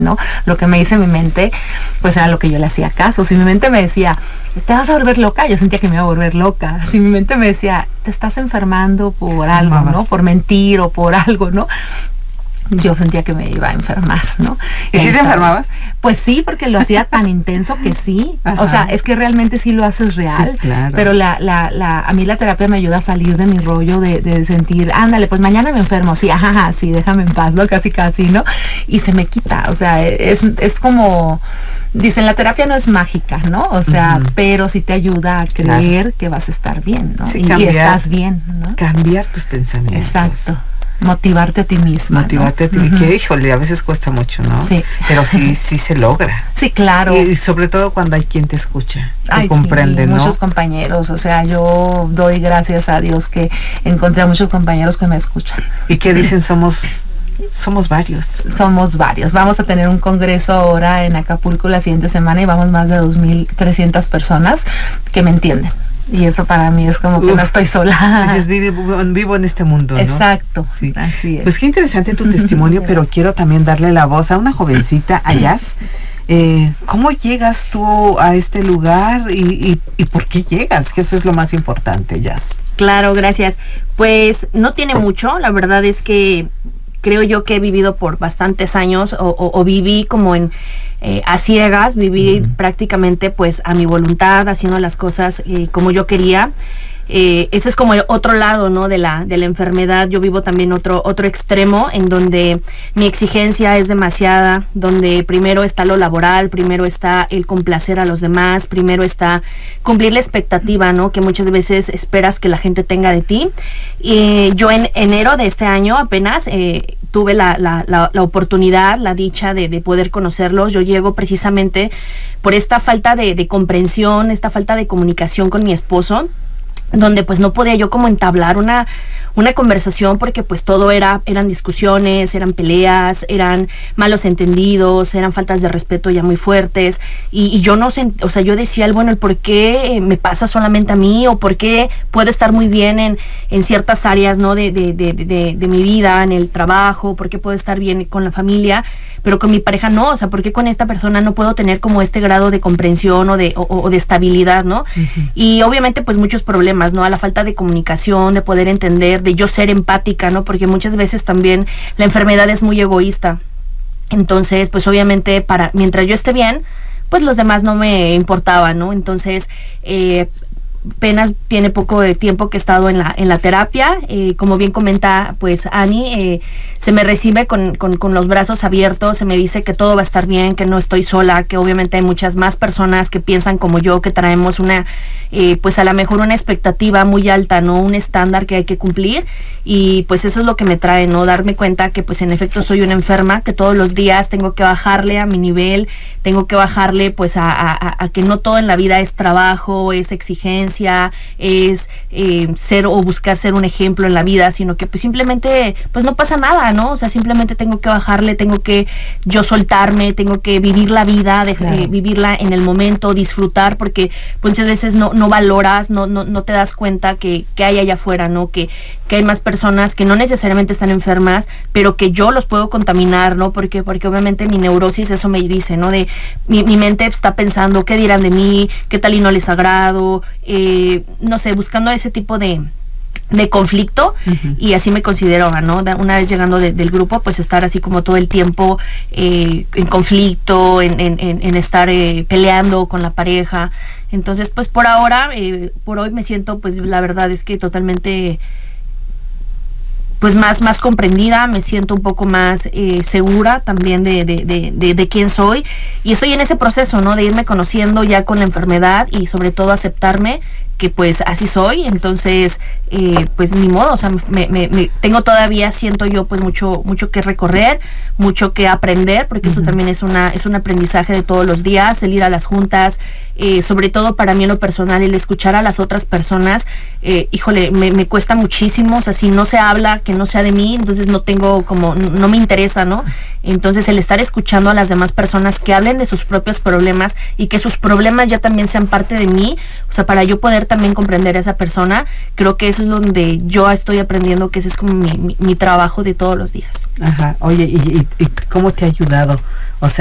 ¿no? Lo que me dice mi mente, pues era lo que yo le hacía caso. Si mi mente me decía, te vas a volver loca, yo sentía que me iba a volver loca. Si mi mente me decía, te estás enfermando por algo, ¿no? Por mentir o por algo, ¿no? Yo sentía que me iba a enfermar, ¿no? ¿Y si te enfermabas? Pues sí, porque lo hacía tan intenso que sí. Ajá. O sea, es que realmente sí lo haces real. Sí, claro. Pero a mí la terapia me ayuda a salir de mi rollo de sentir, ándale, pues mañana me enfermo. Sí, ajá, sí, déjame en paz, ¿no? Casi, ¿no? Y se me quita. O sea, es como... Dicen, la terapia no es mágica, ¿no? O sea, pero sí te ayuda a creer que vas a estar bien, ¿no? Sí, y estás bien, ¿no? Cambiar tus pensamientos. Exacto. Motivarte a ti misma. Motivarte, ¿no? A ti, que híjole, a veces cuesta mucho, ¿no? Sí. Pero sí se logra. Sí, claro. Y sobre todo cuando hay quien te escucha, te comprende, ¿no? Muchos compañeros, o sea, yo doy gracias a Dios que encontré a muchos compañeros que me escuchan. ¿Y qué dicen? Somos varios. Somos varios. Vamos a tener un congreso ahora en Acapulco la siguiente semana y vamos más de 2,300 personas que me entienden. Y eso para mí es como que no estoy sola. Dices, vivo en este mundo, ¿no? Exacto, sí. Así es. Pues qué interesante tu testimonio, pero quiero también darle la voz a una jovencita, a Jazz. ¿Cómo llegas tú a este lugar y por qué llegas? Que eso es lo más importante, Jazz. Claro, gracias. Pues no tiene mucho, la verdad es que creo yo que he vivido por bastantes años o viví como a ciegas, viví prácticamente pues a mi voluntad, haciendo las cosas como yo quería. Ese es como el otro lado, ¿no? de la enfermedad. Yo vivo también otro extremo en donde mi exigencia es demasiada, donde primero está lo laboral, primero está el complacer a los demás, primero está cumplir la expectativa, ¿no? Que muchas veces esperas que la gente tenga de ti. Y yo en enero de este año apenas tuve la oportunidad, la dicha de poder conocerlos. Yo llego precisamente por esta falta de comprensión, esta falta de comunicación con mi esposo, donde pues no podía yo como entablar una conversación porque pues todo eran discusiones, eran peleas, eran malos entendidos, eran faltas de respeto ya muy fuertes y yo no sé, o sea, yo decía, bueno, el por qué me pasa solamente a mí o por qué puedo estar muy bien en ciertas áreas, ¿no? de mi vida, en el trabajo, por qué puedo estar bien con la familia, pero con mi pareja no, o sea, por qué con esta persona no puedo tener como este grado de comprensión o de estabilidad, ¿no? Y obviamente pues muchos problemas, ¿no? A la falta de comunicación, de poder entender, de yo ser empática, ¿no? Porque muchas veces también la enfermedad es muy egoísta. Entonces, pues obviamente mientras yo esté bien, pues los demás no me importaban, ¿no? Entonces, apenas tiene poco de tiempo que he estado en la terapia. Como bien comenta pues Ani, se me recibe con los brazos abiertos, se me dice que todo va a estar bien, que no estoy sola, que obviamente hay muchas más personas que piensan como yo, que traemos pues a lo mejor una expectativa muy alta, ¿no? Un estándar que hay que cumplir, y pues eso es lo que me trae, ¿no? Darme cuenta que pues en efecto soy una enferma, que todos los días tengo que bajarle a mi nivel, tengo que bajarle pues a que no todo en la vida es trabajo, es exigencia, es ser o buscar ser un ejemplo en la vida, sino que pues simplemente pues no pasa nada, ¿no? O sea, simplemente tengo que bajarle, tengo que yo soltarme, tengo que vivir la vida, vivirla en el momento, disfrutar, porque pues, muchas veces no valoras, no te das cuenta que hay allá afuera, ¿no? Que hay más personas que no necesariamente están enfermas, pero que yo los puedo contaminar, ¿no? Porque obviamente mi neurosis eso me dice, ¿no? De mi mente está pensando, ¿qué dirán de mí? ¿Qué tal y no les agrado? No sé, buscando ese tipo de conflicto, y así me considero, ¿no? Una vez llegando del grupo, pues estar así como todo el tiempo en conflicto, en estar peleando con la pareja. Entonces, pues por hoy me siento, pues la verdad es que totalmente pues más comprendida, me siento un poco más segura también de quién soy, y estoy en ese proceso, ¿no? De irme conociendo ya con la enfermedad y sobre todo aceptarme que pues así soy. Entonces pues ni modo, o sea, tengo todavía, siento yo, pues mucho que recorrer, mucho que aprender, porque esto también es un aprendizaje de todos los días, el ir a las juntas, sobre todo para mí en lo personal, el escuchar a las otras personas, híjole, me cuesta muchísimo. O sea, si no se habla, que no sea de mí, entonces no tengo como, no me interesa, ¿no? Entonces el estar escuchando a las demás personas que hablen de sus propios problemas y que sus problemas ya también sean parte de mí, o sea, para yo poder también comprender a esa persona, creo que eso es donde yo estoy aprendiendo, que ese es como mi trabajo de todos los días. Ajá, oye, ¿y cómo te ha ayudado? O sea,